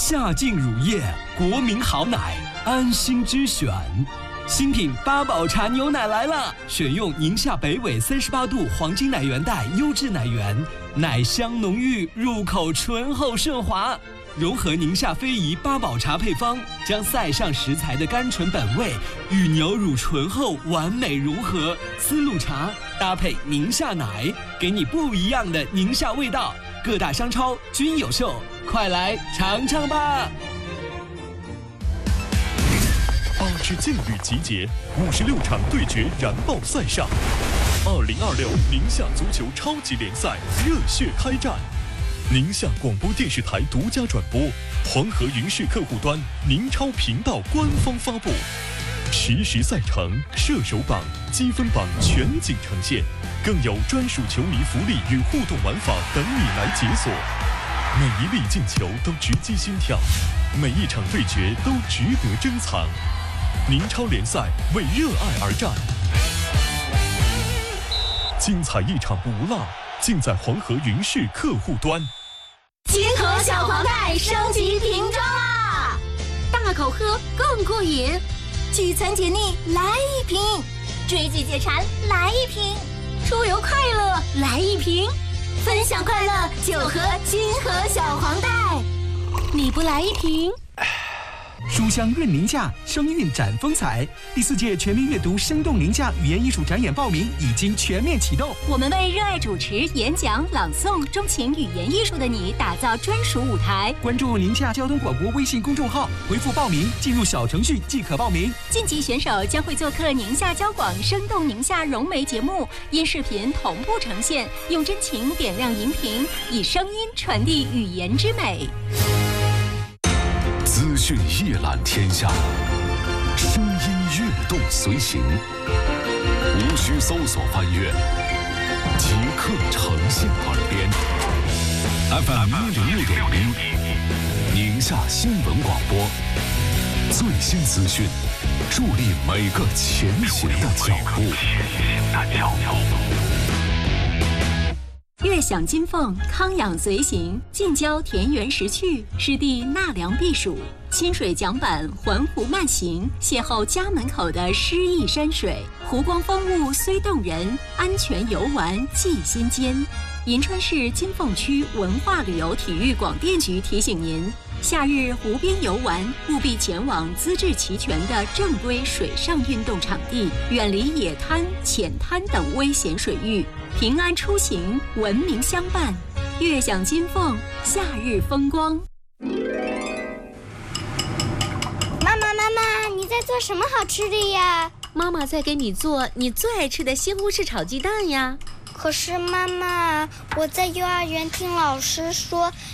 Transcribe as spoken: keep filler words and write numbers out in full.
夏净乳业，国民好奶，安心之选。新品八宝茶牛奶来了，选用宁夏北纬三十八度黄金奶源带优质奶源，奶香浓郁，入口醇厚顺滑。融合宁夏非遗八宝茶配方，将塞上食材的甘醇本味与牛乳醇厚完美融合。丝路茶搭配宁夏奶，给你不一样的宁夏味道。各大商超均有售，快来尝尝吧！ 八支劲旅集结，五十六场对决燃爆赛上。二零二六宁夏足球超级联赛热血开战。宁夏广播电视台独家转播，黄河云视客户端宁超频道官方发布，实时赛程、射手榜、积分榜全景呈现，更有专属球迷福利与互动玩法等你来解锁。每一粒进球都直击心跳，每一场对决都值得珍藏。宁超联赛为热爱而战，精彩一场不落，尽在黄河云视客户端。 金河小黄袋升级瓶装啦！大口喝更过瘾， 聚餐解腻来一瓶， 追剧解馋来一瓶， 出游快乐来一瓶， 分享快乐就喝金河小黄袋。 你不来一瓶？ 书香润宁夏，声韵展风采。第四届全民阅读生动宁夏语言艺术展演报名已经全面启动。 我们为热爱主持、演讲、朗诵、钟情语言艺术的你打造专属舞台。 关注宁夏交通广播微信公众号，回复报名，进入小程序即可报名。 晋级选手将会做客宁夏交广生动宁夏融媒节目，因视频同步呈现，用真情点亮荧屏，以声音传递语言之美。 资讯一览天下，声音跃动随行，无需搜索翻阅，即刻呈现耳边。F M 一零六点一，宁夏新闻广播，最新资讯，助力每个前行的脚步。 悦享金凤，康养随行，近郊田园识趣，湿地纳凉避暑，清水桨板环湖慢行，邂逅家门口的诗意山水，湖光风物虽动人，安全游玩记心间。银川市金凤区文化旅游体育广电局提醒您，夏日湖边游玩务必前往资质齐全的正规水上运动场地，远离野滩、浅滩等危险水域，平安出行，文明相伴，悦享金凤夏日风光。 妈妈，妈妈，你在做什么好吃的呀？ 妈妈在给你做你最爱吃的西红柿炒鸡蛋呀。 可是妈妈，我在幼儿园听老师说